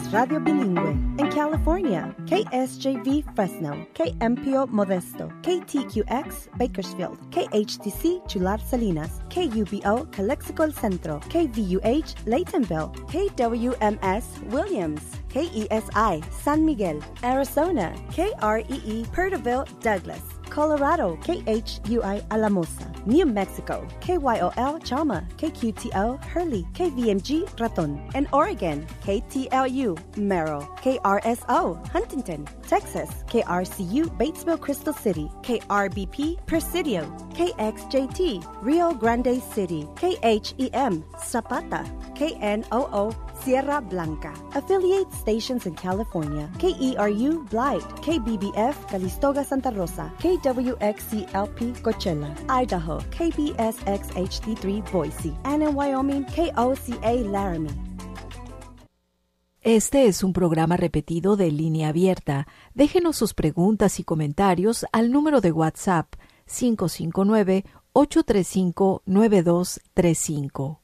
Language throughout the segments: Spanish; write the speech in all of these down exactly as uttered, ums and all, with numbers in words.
es Radio Bilingüe. En California, K S J V Fresno, K M P O Modesto, K T Q X Bakersfield, K H T C Chular Salinas, K U B O Calexico El Centro, K V U H Laytonville, K W M S Williams, K E S I San Miguel, Arizona, K R E E Perterville Douglas, Colorado, K H U I Alamosa, New Mexico, K Y O L Chalma, K Q T O Hurley, K V M G Raton, and Oregon, K T L U Merrill, K R S O Huntington, Texas, K R C U Batesville Crystal City, K R B P Presidio, K X J T Rio Grande City, K H E M Zapata, K N O O Sierra Blanca. Affiliate stations in California, K E R U Blythe, K B B F Calistoga Santa Rosa, K W X C L P Coachella, Idaho, K B S X H D three Boise, and in Wyoming, K O C A Laramie. Este es un programa repetido de Línea Abierta. Déjenos sus preguntas y comentarios al número de WhatsApp cinco cinco nueve, ocho tres cinco, nueve dos tres cinco.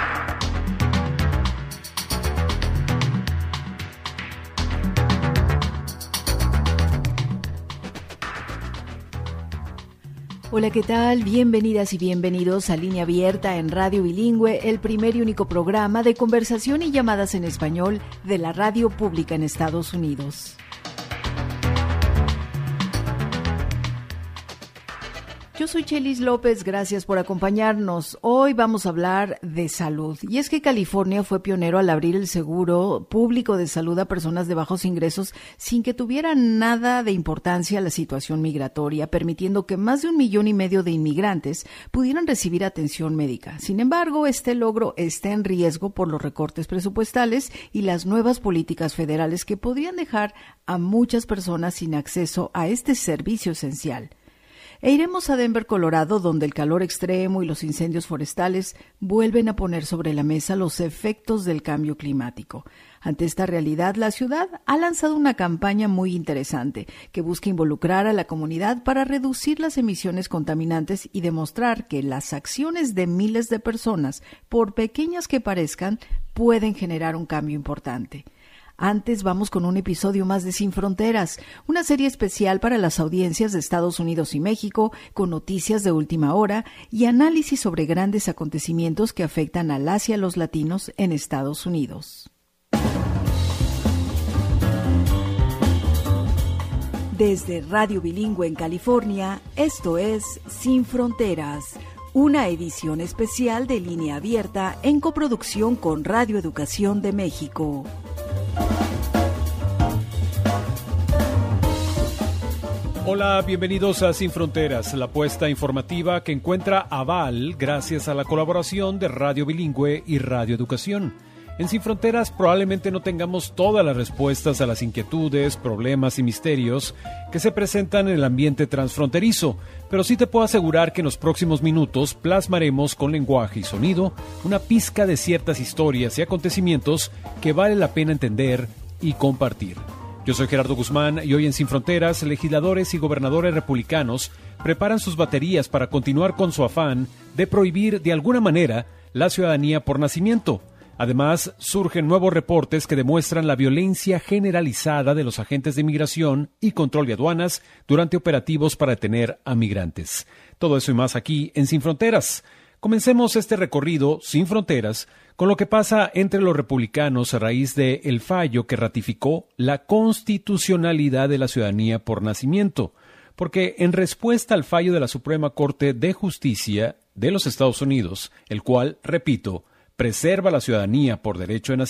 Hola, ¿qué tal? Bienvenidas y bienvenidos a Línea Abierta en Radio Bilingüe, el primer y único programa de conversación y llamadas en español de la radio pública en Estados Unidos. Yo soy Chelis López, gracias por acompañarnos. Hoy vamos a hablar de salud. Y es que California fue pionero al abrir el seguro público de salud a personas de bajos ingresos sin que tuviera nada de importancia la situación migratoria, permitiendo que más de un millón y medio de inmigrantes pudieran recibir atención médica. Sin embargo, este logro está en riesgo por los recortes presupuestales y las nuevas políticas federales que podrían dejar a muchas personas sin acceso a este servicio esencial. E iremos a Denver, Colorado, donde el calor extremo y los incendios forestales vuelven a poner sobre la mesa los efectos del cambio climático. Ante esta realidad, la ciudad ha lanzado una campaña muy interesante que busca involucrar a la comunidad para reducir las emisiones contaminantes y demostrar que las acciones de miles de personas, por pequeñas que parezcan, pueden generar un cambio importante. Antes vamos con un episodio más de Sin Fronteras, una serie especial para las audiencias de Estados Unidos y México, con noticias de última hora y análisis sobre grandes acontecimientos que afectan al Asia y a los latinos en Estados Unidos. Desde Radio Bilingüe en California, esto es Sin Fronteras, una edición especial de Línea Abierta en coproducción con Radio Educación de México. Hola, bienvenidos a Sin Fronteras, la apuesta informativa que encuentra aval gracias a la colaboración de Radio Bilingüe y Radio Educación. En Sin Fronteras probablemente no tengamos todas las respuestas a las inquietudes, problemas y misterios que se presentan en el ambiente transfronterizo, pero sí te puedo asegurar que en los próximos minutos plasmaremos con lenguaje y sonido una pizca de ciertas historias y acontecimientos que vale la pena entender y compartir. Yo soy Gerardo Guzmán y hoy en Sin Fronteras, legisladores y gobernadores republicanos preparan sus baterías para continuar con su afán de prohibir de alguna manera la ciudadanía por nacimiento. Además, surgen nuevos reportes que demuestran la violencia generalizada de los agentes de inmigración y control de aduanas durante operativos para detener a migrantes. Todo eso y más aquí en Sin Fronteras. Comencemos este recorrido Sin Fronteras con lo que pasa entre los republicanos a raíz del fallo que ratificó la constitucionalidad de la ciudadanía por nacimiento. Porque en respuesta al fallo de la Suprema Corte de Justicia de los Estados Unidos, el cual, repito, preserva la ciudadanía por derecho de nacimiento,